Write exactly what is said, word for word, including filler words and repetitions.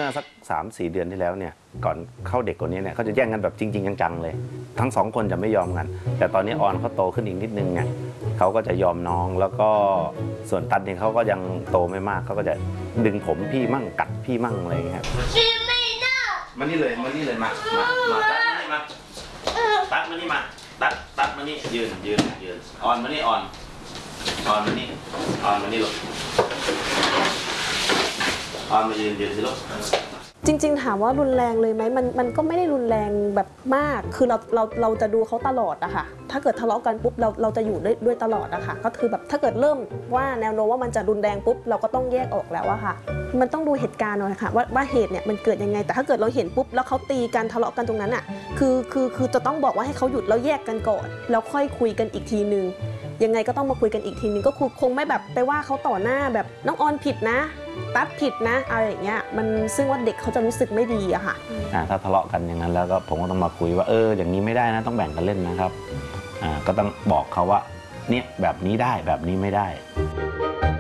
มื่อสักสามสี่เดือนที่แล้วเนี่ยก่อนเข้าเด็กกว่านี้เนี่ยเขาจะแย่งกันแบบจริงๆจังๆเลยทั้งสองคนจะไม่ยอมกันแต่ตอนนี้ออนเขาโตขึ้นอีกนิดนึงเนี่ยเขาก็จะยอมน้องแล้วก็ส่วนตันเองเขาก็ยังโตไม่มากเขาก็จะดึงผมพี่มั่งกัดพี่มั่งอะไรอย่างเงี้ยครับมานี่เลยมานี่เลยมามามาตัดมานี่มาตัดมานี่มาตัดตัดมานี่ยืนยืนยืนออนมานี่ออนออนมานี่ออนมานี่ลูกออนมายืนยืนสิลูกจริงๆถามว่ารุนแรงเลยไหมมันมันก็ไม่ได้รุนแรงแบบมากคือเราเราเราจะดูเขาตลอดอะค่ะถ้าเกิดทะเลาะกันปุ๊บเราเราจะอยู่ด้วยด้วยตลอดอะค่ะก็คือแบบถ้าเกิดเริ่มว่าแนวโน้มว่ามันจะรุนแรงปุ๊บเราก็ต้องแยกออกแล้วอะค่ะมันต้องดูเหตุการณ์หน่อยค่ะว่าว่าเหตุเนี่ยมันเกิดยังไงแต่ถ้าเกิดเราเห็นปุ๊บแล้วเขาตีกันทะเลาะกันตรงนั้นอะคือคือคือจะต้องบอกว่าให้เขาหยุดแล้วแยกกันก่อนแล้วค่อยคุยกันอีกทีนึงยังไงก็ต้องมาคุยกันอีกทีนึงก็คงไม่แบบไปว่าเขาต่อหน้าแบบน้องออนผิดนะตัดผิดนะอะไรอย่างเงี้ยมันซึ่งว่าเด็กเขาจะรู้สึกไม่ดีอะค่ะถ้าทะเลาะกันอย่างนั้นแล้วก็ผมก็ต้องมาคุยว่าเอออย่างนี้ไม่ได้นะต้องแบ่งกันเล่นนะครับก็ต้องบอกเขาว่าเนี่ยแบบนี้ได้แบบนี้ไม่ได้